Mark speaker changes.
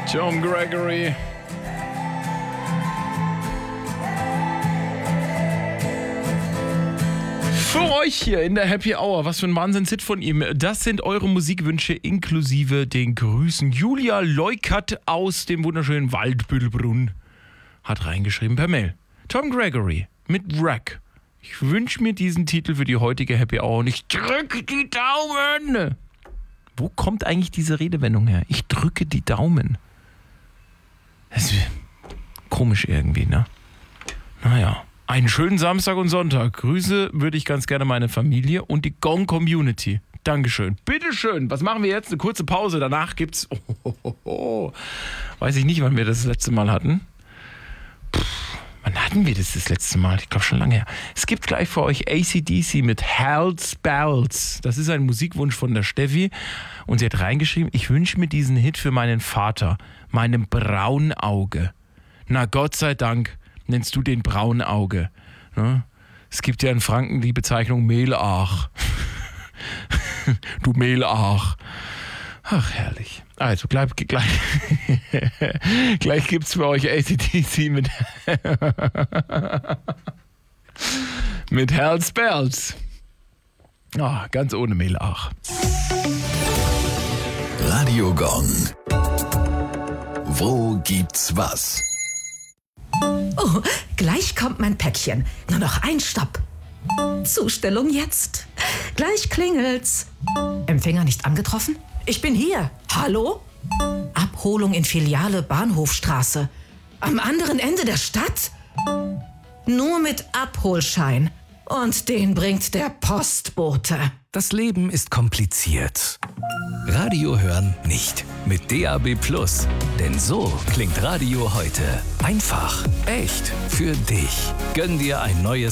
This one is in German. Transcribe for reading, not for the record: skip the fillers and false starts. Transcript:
Speaker 1: Tom Gregory. Für euch hier in der Happy Hour, was für ein Wahnsinnshit von ihm. Das sind eure Musikwünsche inklusive den Grüßen. Julia Leukert aus dem wunderschönen Waldbüttelbrunn hat reingeschrieben per Mail. Tom Gregory mit Wreck. Ich wünsche mir diesen Titel für die heutige Happy Hour und ich drücke die Daumen. Wo kommt eigentlich diese Redewendung her? Ich drücke die Daumen. Das ist komisch irgendwie, ne? Naja. Einen schönen Samstag und Sonntag. Grüße würde ich ganz gerne meine Familie und die Gong-Community. Dankeschön. Bitteschön. Was machen wir jetzt? Eine kurze Pause. Danach gibt's... Weiß ich nicht, wann wir das letzte Mal hatten. Wann hatten wir das letzte Mal? Ich glaube schon lange her. Es gibt gleich für euch AC/DC mit Hell's Bells. Das ist ein Musikwunsch von der Steffi. Und sie hat reingeschrieben, ich wünsche mir diesen Hit für meinen Vater, meinem Braunauge. Na Gott sei Dank nennst du den Braunauge. Ne? Es gibt ja in Franken die Bezeichnung Mehlach. Du Mehlach. Ach, herrlich. Also, gleich gibt's für euch AC/DC mit Hell's Bells. Ah, ganz ohne Mehlach.
Speaker 2: Radio Gong. Wo gibt's was?
Speaker 3: Oh, gleich kommt mein Päckchen. Nur noch ein Stopp. Zustellung jetzt. Gleich klingelt's. Empfänger nicht angetroffen? Ich bin hier. Hallo? Abholung in Filiale Bahnhofstraße. Am anderen Ende der Stadt? Nur mit Abholschein. Und den bringt der Postbote.
Speaker 4: Das Leben ist kompliziert. Radio hören nicht. Mit DAB+. Denn so klingt Radio heute. Einfach, echt, für dich. Gönn dir ein neues